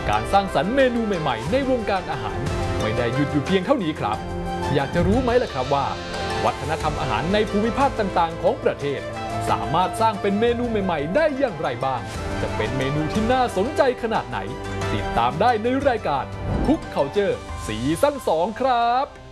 การสร้างสรรค์เมนูใหม่ๆในวงการอาหารไม่ได้หยุดอยู่เพียงเท่านี้ครับอยากจะรู้ไหมล่ะครับว่าวัฒนธรรมอาหารในภูมิภาคต่างๆของประเทศสามารถสร้างเป็นเมนูใหม่ๆได้อย่างไรบ้างจะเป็นเมนูที่น่าสนใจขนาดไหนติดตามได้ในรายการ Cook Culture ซีซั่น 2 ครับ